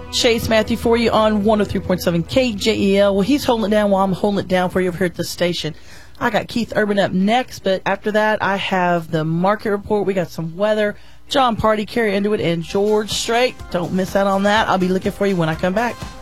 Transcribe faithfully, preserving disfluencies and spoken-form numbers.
Chase Matthew for you on one oh three point seven K J E L. Well, he's holding it down while I'm holding it down for you over here at the station. I got Keith Urban up next, but after that, I have the market report. We got some weather. John Party, Carrie Underwood, and George Strait. Don't miss out on that. I'll be looking for you when I come back.